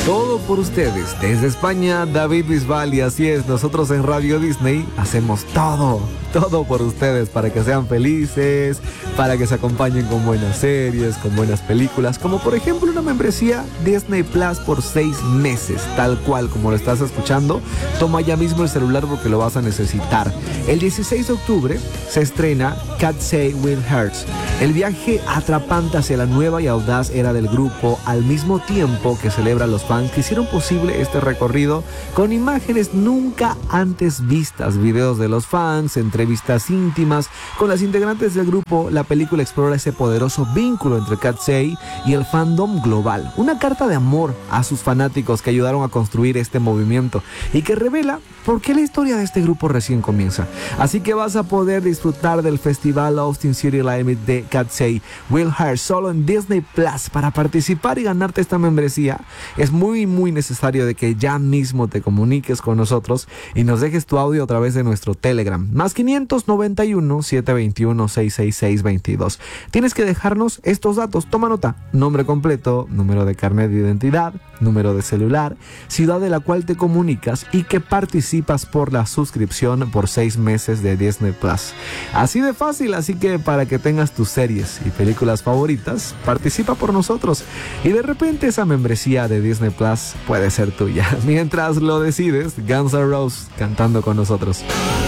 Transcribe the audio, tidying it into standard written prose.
Todo por ustedes. Desde España, David Bisbal, y así es, nosotros en Radio Disney hacemos todo por ustedes, para que sean felices, para que se acompañen con buenas series, con buenas películas, como por ejemplo una membresía Disney Plus por 6 meses, tal cual como lo estás escuchando. Toma ya mismo el celular porque lo vas a necesitar. El 16 de octubre se estrena Cat's Eye with Hearts, el viaje atrapante hacia la nueva y audaz era del grupo, al mismo tiempo que celebra a los fans que hicieron posible este recorrido con imágenes nunca antes vistas, videos de los fans, entrevistas íntimas con las integrantes del grupo. La película explora ese poderoso vínculo entre Cat's Eye y el fandom global, una carta de amor a sus fanáticos que ayudaron a construir este movimiento y que revela por qué la historia de este grupo recién comienza. Así que vas a poder disfrutar del festival Austin City Limit de Cat's Eye with Hearts solo en Disney Plus. Para participar y ganarte esta membresía es muy necesario de que ya mismo te comuniques con nosotros y nos dejes tu audio a través de nuestro Telegram, más 591-721-66622. Tienes que dejarnos estos datos, toma nota: nombre completo, número de carnet de identidad, número de celular, ciudad de la cual te comunicas y que participas por la suscripción por 6 meses de Disney Plus. Así de fácil, así que para que tengas tus series y películas favoritas, participa por nosotros y de repente esa membresía de Disney Plus puede ser tuya. Mientras lo decides, Guns N' Roses cantando con nosotros.